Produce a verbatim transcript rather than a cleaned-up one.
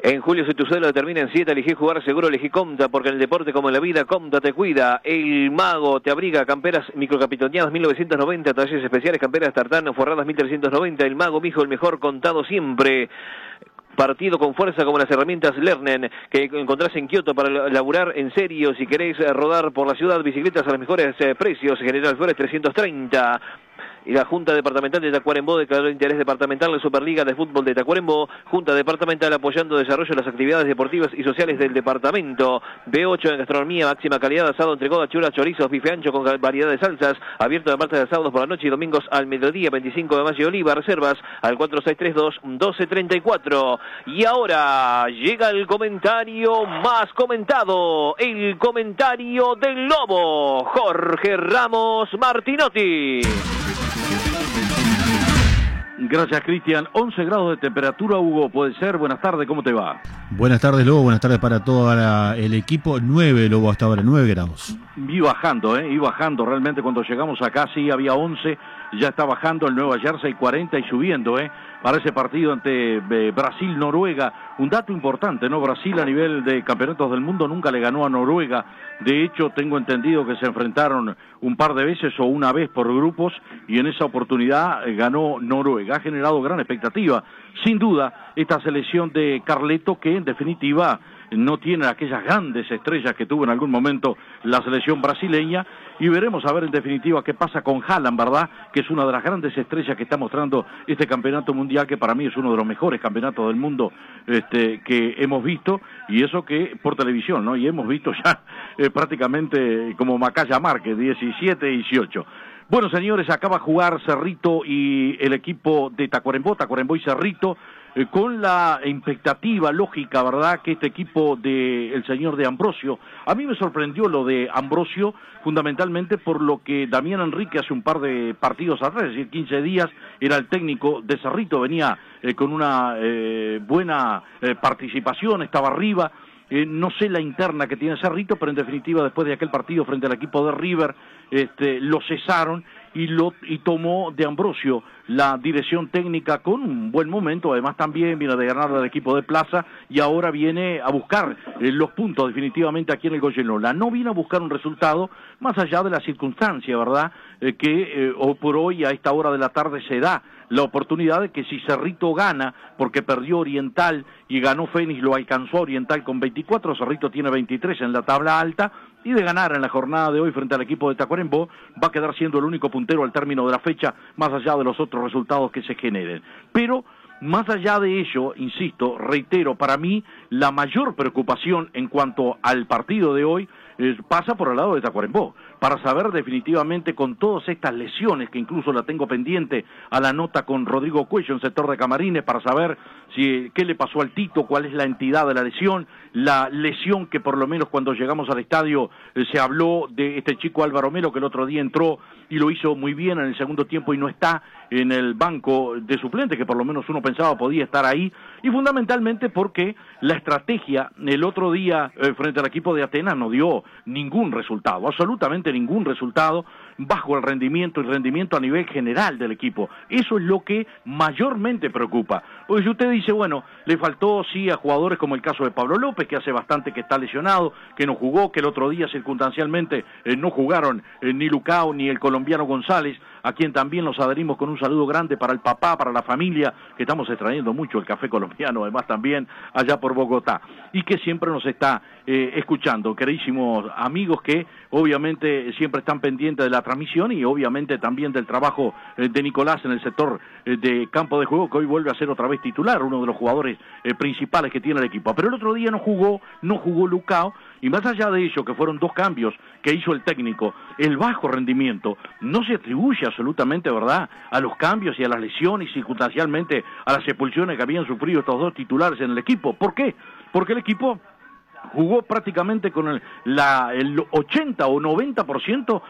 En julio, si tu sueldo termina en siete, elegí jugar seguro, elegí Comta, porque en el deporte como en la vida, Comta te cuida. El Mago te abriga, camperas microcapitoneadas mil novecientos noventa, talleres especiales, camperas tartán, forradas mil trescientos noventa. El Mago, mijo, el mejor contado siempre. Partido con fuerza como las herramientas Lernen, que encontrás en Kioto para laburar en serio. Si querés rodar por la ciudad, bicicletas a los mejores eh, precios, General Flores trescientos treinta. Y la Junta Departamental de Tacuarembó declaró el interés departamental de Superliga de Fútbol de Tacuarembó. Junta Departamental apoyando el desarrollo de las actividades deportivas y sociales del departamento. B ocho en gastronomía, máxima calidad, asado, entrecot, churas, chorizos, bife ancho con variedad de salsas. Abierto de martes a sábados por la noche y domingos al mediodía, veinticinco de mayo, Oliva. Reservas al cuatro seis tres dos, uno dos tres cuatro. Y ahora llega el comentario más comentado, el comentario del Lobo, Jorge Ramos Martinotti. Gracias, Cristian. once grados de temperatura, Hugo, puede ser. Buenas tardes, ¿cómo te va? Buenas tardes, Lobo. Buenas tardes para todo la, el equipo. nueve, Lobo, hasta ahora, nueve grados. Vi bajando, ¿eh? Y bajando. Realmente cuando llegamos acá sí había once. Ya está bajando el Nueva Jersey cuarenta y subiendo, ¿eh? Para ese partido ante eh, Brasil-Noruega. Un dato importante, ¿no? Brasil a nivel de campeonatos del mundo nunca le ganó a Noruega. De hecho, tengo entendido que se enfrentaron un par de veces o una vez por grupos y en esa oportunidad eh, ganó Noruega. Ha generado gran expectativa. Sin duda, esta selección de Carleto que en definitiva no tiene aquellas grandes estrellas que tuvo en algún momento la selección brasileña, y veremos a ver en definitiva qué pasa con Haaland, ¿verdad? Que es una de las grandes estrellas que está mostrando este campeonato mundial, que para mí es uno de los mejores campeonatos del mundo este, que hemos visto, y eso que por televisión, ¿no? Y hemos visto ya eh, prácticamente como Macaya Márquez, diecisiete dieciocho. Bueno, señores, acaba de jugar Cerrito y el equipo de Tacuarembó, Tacuarembó y Cerrito, eh, con la expectativa lógica, ¿verdad?, que este equipo del el señor de Ambrosio, a mí me sorprendió lo de Ambrosio, fundamentalmente por lo que Damián Enrique hace un par de partidos atrás, es decir, quince días, era el técnico de Cerrito, venía eh, con una eh, buena eh, participación, estaba arriba. Eh, no sé la interna que tiene Cerrito, pero en definitiva después de aquel partido frente al equipo de River, este, lo cesaron y, lo, y tomó de Ambrosio la dirección técnica con un buen momento. Además también viene de ganar al equipo de Plaza y ahora viene a buscar eh, los puntos definitivamente aquí en el Goyenola. No viene a buscar un resultado más allá de la circunstancia, ¿verdad? Eh, que eh, o por hoy a esta hora de la tarde se da la oportunidad de que si Cerrito gana, porque perdió Oriental y ganó Fénix, lo alcanzó Oriental con veinticuatro, Cerrito tiene veintitrés en la tabla alta, y de ganar en la jornada de hoy frente al equipo de Tacuarembó, va a quedar siendo el único puntero al término de la fecha, más allá de los otros resultados que se generen. Pero más allá de ello, insisto, reitero, para mí la mayor preocupación en cuanto al partido de hoy eh, pasa por el lado de Tacuarembó, para saber definitivamente con todas estas lesiones, que incluso la tengo pendiente a la nota con Rodrigo Cuello en sector de Camarines, para saber si qué le pasó al Tito, cuál es la entidad de la lesión, la lesión que por lo menos cuando llegamos al estadio eh, se habló de este chico Álvaro Melo, que el otro día entró y lo hizo muy bien en el segundo tiempo y no está en el banco de suplentes, que por lo menos uno pensaba podía estar ahí, y fundamentalmente porque la estrategia el otro día eh, frente al equipo de Atenas no dio ningún resultado, absolutamente ningún resultado, bajo el rendimiento y rendimiento a nivel general del equipo. Eso es lo que mayormente preocupa. Porque si usted dice, bueno, le faltó sí a jugadores como el caso de Pablo López, que hace bastante que está lesionado, que no jugó, que el otro día circunstancialmente eh, no jugaron eh, ni Lucao ni el colombiano González, a quien también los adherimos con un saludo grande para el papá, para la familia, que estamos extrayendo mucho el café colombiano, además también allá por Bogotá, y que siempre nos está eh, escuchando, queridísimos amigos que obviamente siempre están pendientes de la transmisión y obviamente también del trabajo eh, de Nicolás en el sector eh, de campo de juego, que hoy vuelve a ser otra vez titular, uno de los jugadores eh, principales que tiene el equipo. Pero el otro día no jugó, no jugó Lucao, y más allá de ello, que fueron dos cambios que hizo el técnico, el bajo rendimiento no se atribuye absolutamente, ¿verdad?, a los cambios y a las lesiones y circunstancialmente a las expulsiones que habían sufrido estos dos titulares en el equipo. ¿Por qué? Porque el equipo jugó prácticamente con el, la, el ochenta o noventa por ciento